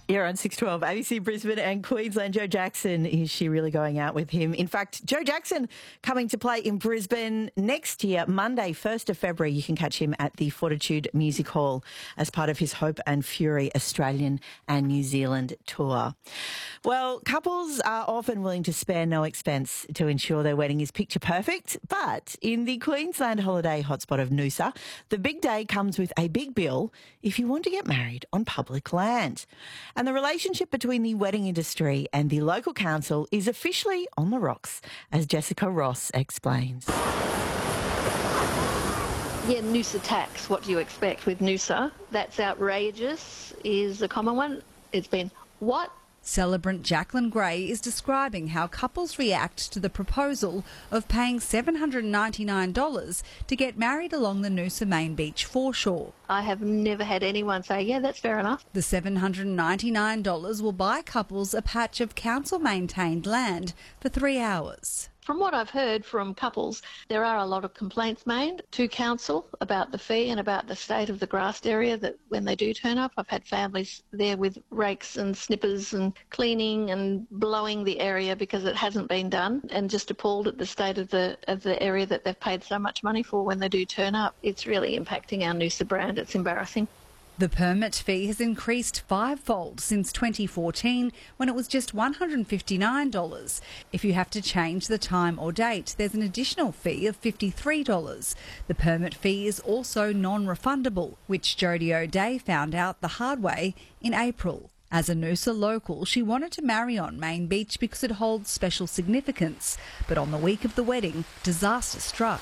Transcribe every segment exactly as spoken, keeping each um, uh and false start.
You're on six twelve, A B C Brisbane and Queensland. Joe Jackson, is she really going out with him? In fact, Joe Jackson coming to play in Brisbane next year, Monday, first of February. You can catch him at the Fortitude Music Hall as part of his Hope and Fury Australian and New Zealand tour. Well, couples are often willing to spare no expense to ensure their wedding is picture perfect, but in the Queensland holiday hotspot of Noosa, the big day comes with a big bill if you want to get married on public land. And the relationship between the wedding industry and the local council is officially on the rocks, as Jessica Ross explains. Yeah, Noosa tax, what do you expect with Noosa? That's outrageous is a common one. It's been, what? Celebrant Jacqueline Gray is describing how couples react to the proposal of paying seven hundred ninety-nine dollars to get married along the Noosa Main Beach foreshore. I have never had anyone say, yeah, that's fair enough. The seven hundred ninety-nine dollars will buy couples a patch of council-maintained land for three hours. From what I've heard from couples, there are a lot of complaints made to council about the fee and about the state of the grassed area that when they do turn up. I've had families there with rakes and snippers and cleaning and blowing the area because it hasn't been done, and just appalled at the state of the of the area that they've paid so much money for when they do turn up. It's really impacting our Noosa brand. It's embarrassing. The permit fee has increased fivefold since twenty fourteen, when it was just one hundred fifty-nine dollars. If you have to change the time or date, there's an additional fee of fifty-three dollars. The permit fee is also non-refundable, which Jodie O'Day found out the hard way in April. As a Noosa local, she wanted to marry on Main Beach because it holds special significance. But on the week of the wedding, disaster struck.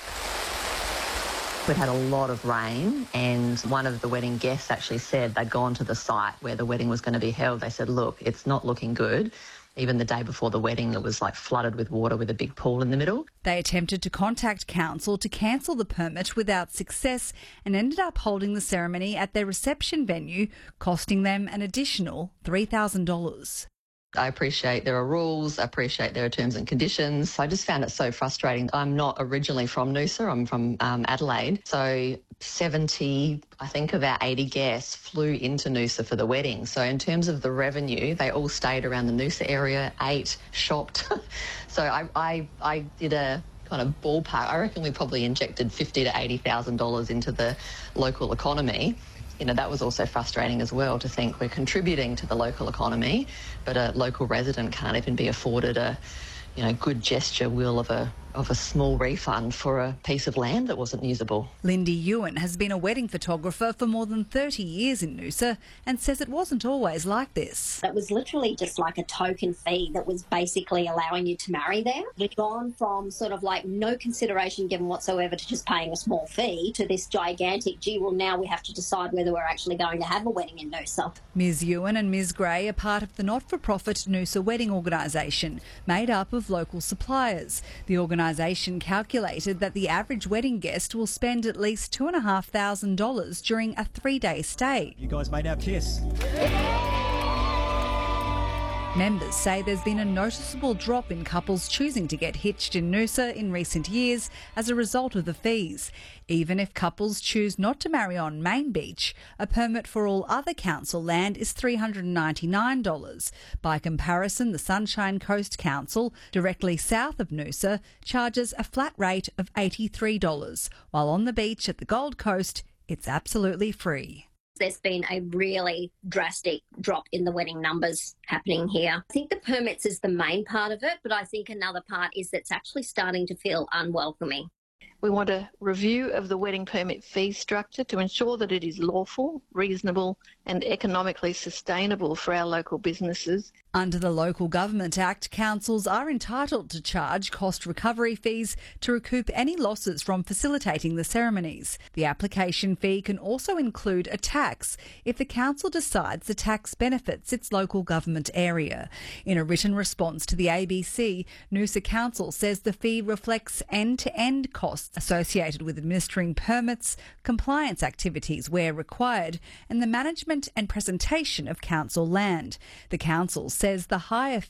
We'd had a lot of rain, and one of the wedding guests actually said they'd gone to the site where the wedding was going to be held. They said, look, it's not looking good. Even the day before the wedding, it was like flooded with water with a big pool in the middle. They attempted to contact council to cancel the permit without success and ended up holding the ceremony at their reception venue, costing them an additional three thousand dollars. I appreciate there are rules, I appreciate there are terms and conditions. I just found it so frustrating. I'm not originally from Noosa, I'm from um, Adelaide. So seventy, I think of our eighty guests flew into Noosa for the wedding. So in terms of the revenue, they all stayed around the Noosa area, ate, shopped. So I, I, I did a kind of ballpark. I reckon we probably injected fifty thousand to eighty thousand dollars into the local economy. You know, that was also frustrating as well, to think we're contributing to the local economy, but a local resident can't even be afforded a, you know, good gesture will of a of a small refund for a piece of land that wasn't usable. Lindy Ewan has been a wedding photographer for more than thirty years in Noosa and says it wasn't always like this. It was literally just like a token fee that was basically allowing you to marry there. We'd gone from sort of like no consideration given whatsoever to just paying a small fee to this gigantic, gee, well, now we have to decide whether we're actually going to have a wedding in Noosa. Ms Ewan and Ms Gray are part of the not-for-profit Noosa Wedding Organisation, made up of local suppliers. The organisation calculated that the average wedding guest will spend at least two thousand five hundred dollars during a three-day stay. You guys made our kiss. Members say there's been a noticeable drop in couples choosing to get hitched in Noosa in recent years as a result of the fees. Even if couples choose not to marry on Main Beach, a permit for all other council land is three hundred ninety-nine dollars. By comparison, the Sunshine Coast Council, directly south of Noosa, charges a flat rate of eighty-three dollars, while on the beach at the Gold Coast, it's absolutely free. There's been a really drastic drop in the wedding numbers happening here. I think the permits is the main part of it, but I think another part is that it's actually starting to feel unwelcoming. We want a review of the wedding permit fee structure to ensure that it is lawful, reasonable and economically sustainable for our local businesses. Under the Local Government Act, councils are entitled to charge cost recovery fees to recoup any losses from facilitating the ceremonies. The application fee can also include a tax if the council decides the tax benefits its local government area. In a written response to the A B C, Noosa Council says the fee reflects end-to-end costs associated with administering permits, compliance activities where required, and the management and presentation of council land. The council says the higher